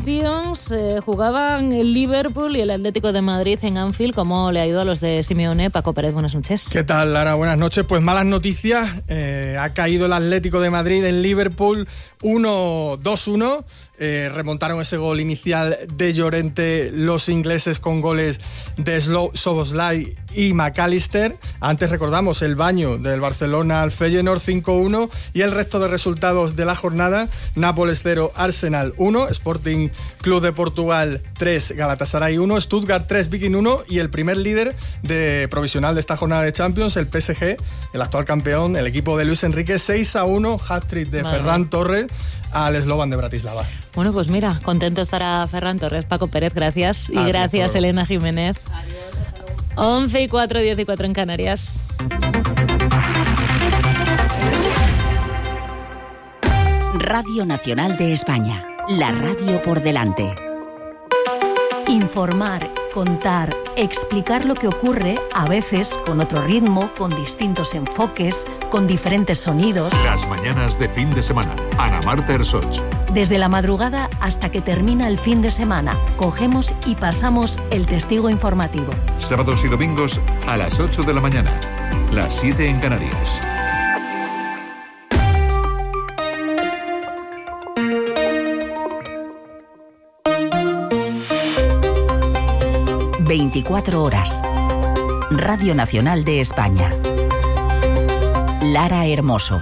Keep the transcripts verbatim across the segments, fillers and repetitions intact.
Champions eh, jugaban el Liverpool y el Atlético de Madrid en Anfield. ¿Cómo le ha ido a los de Simeone? Paco Pérez, buenas noches. ¿Qué tal, Lara? Buenas noches. Pues malas noticias. Eh, ha caído el Atlético de Madrid en Liverpool uno dos uno. Eh, remontaron ese gol inicial de Llorente los ingleses con goles de Szoboszlai y McAllister. Antes recordamos el baño del Barcelona al Feyenoord cinco uno y el resto de resultados de la jornada: Nápoles cero, Arsenal uno, Sporting Club de Portugal tres, Galatasaray uno, Stuttgart tres, Viking uno y el primer líder de provisional de esta jornada de Champions, el P S G, el actual campeón, el equipo de Luis Enrique, seis a uno, hat-trick de vale. Ferran Torres al Slovan de Bratislava. Bueno, pues mira, contento estará Ferran Torres. Paco Pérez, gracias. Y ah, gracias, sí, Elena Jiménez. Adiós. once y cuatro, diez y cuatro en Canarias. Radio Nacional de España. La radio por delante. Informar, contar, explicar lo que ocurre, a veces con otro ritmo, con distintos enfoques, con diferentes sonidos. Las mañanas de fin de semana. Ana Marta Ersoch. Desde la madrugada hasta que termina el fin de semana, cogemos y pasamos el testigo informativo. Sábados y domingos a las ocho de la mañana, las siete en Canarias. veinticuatro horas. Radio Nacional de España. Lara Hermoso.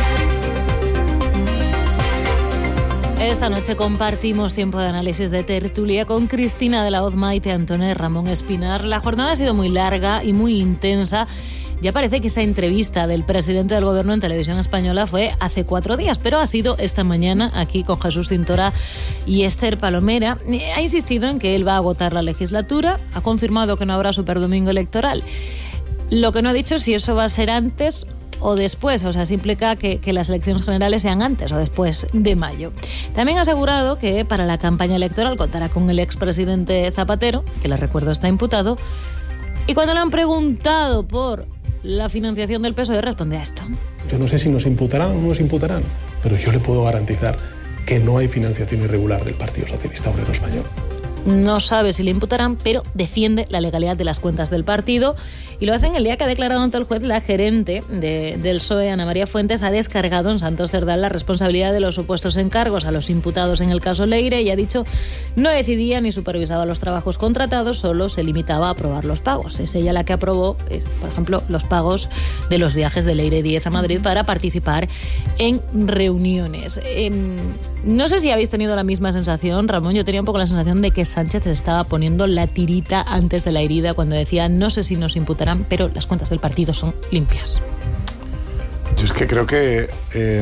Esta noche compartimos tiempo de análisis de tertulia con Cristina de la Hoz, Maite Antone, Ramón Espinar. La jornada ha sido muy larga y muy intensa. Ya parece que esa entrevista del presidente del Gobierno en Televisión Española fue hace cuatro días, pero ha sido esta mañana aquí con Jesús Cintora y Esther Palomera. Ha insistido en que él va a agotar la legislatura, ha confirmado que no habrá superdomingo electoral. Lo que no ha dicho es si eso va a ser antes o después, o sea, se implica que, que las elecciones generales sean antes o después de mayo. También ha asegurado que para la campaña electoral contará con el expresidente Zapatero, que les recuerdo está imputado, y cuando le han preguntado por la financiación del P S O E responde a esto. Yo no sé si nos imputarán o no nos imputarán, pero yo le puedo garantizar que no hay financiación irregular del Partido Socialista Obrero Español. No sabe si le imputarán, pero defiende la legalidad de las cuentas del partido y lo hace en el día que ha declarado ante el juez la gerente de, del P S O E, Ana María Fuentes, ha descargado en Santos Cerdán la responsabilidad de los supuestos encargos a los imputados en el caso Leire y ha dicho no decidía ni supervisaba los trabajos contratados, solo se limitaba a aprobar los pagos. Es ella la que aprobó, eh, por ejemplo, los pagos de los viajes de Leire Díez a Madrid para participar en reuniones. Eh, no sé si habéis tenido la misma sensación, Ramón. Yo tenía un poco la sensación de que Sánchez se estaba poniendo la tirita antes de la herida cuando decía no sé si nos imputarán, pero las cuentas del partido son limpias. Yo es que creo que eh,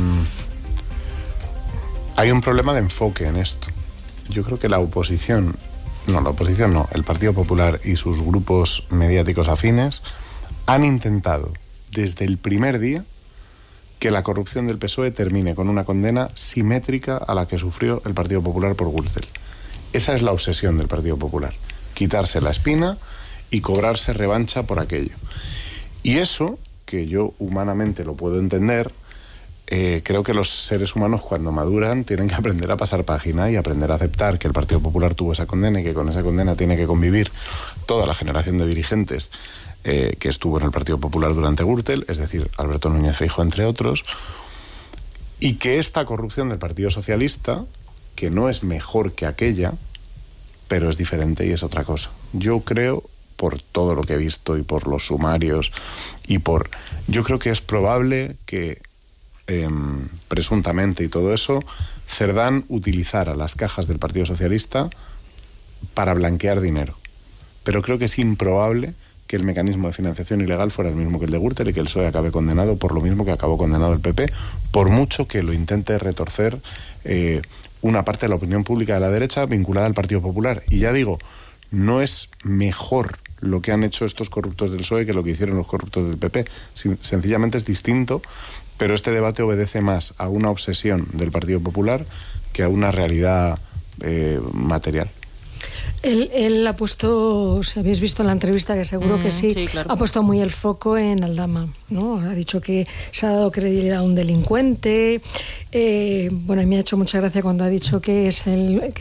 hay un problema de enfoque en esto. Yo creo que la oposición, no, la oposición no, el Partido Popular y sus grupos mediáticos afines han intentado desde el primer día que la corrupción del P S O E termine con una condena simétrica a la que sufrió el Partido Popular por Gürtel. Esa es la obsesión del Partido Popular, quitarse la espina y cobrarse revancha por aquello. Y eso, que yo humanamente lo puedo entender, eh, creo que los seres humanos cuando maduran tienen que aprender a pasar página y aprender a aceptar que el Partido Popular tuvo esa condena y que con esa condena tiene que convivir toda la generación de dirigentes eh, que estuvo en el Partido Popular durante Gürtel, es decir, Alberto Núñez Feijóo, entre otros, y que esta corrupción del Partido Socialista, que no es mejor que aquella, pero es diferente y es otra cosa. Yo creo, por todo lo que he visto y por los sumarios y por... Yo creo que es probable que, eh, presuntamente y todo eso, Cerdán utilizara las cajas del Partido Socialista para blanquear dinero. Pero creo que es improbable que el mecanismo de financiación ilegal fuera el mismo que el de Gürtel y que el P S O E acabe condenado por lo mismo que acabó condenado el P P, por mucho que lo intente retorcer eh, una parte de la opinión pública de la derecha vinculada al Partido Popular. Y ya digo, no es mejor lo que han hecho estos corruptos del P S O E que lo que hicieron los corruptos del P P. Sencillamente es distinto, pero este debate obedece más a una obsesión del Partido Popular que a una realidad eh, material. Él, él ha puesto, si habéis visto la entrevista, que seguro mm, que sí, sí claro. ha puesto muy el foco en Aldama, ¿no? Ha dicho que se ha dado credibilidad a un delincuente. Eh, bueno, a mí me ha hecho mucha gracia cuando ha dicho que es el... Que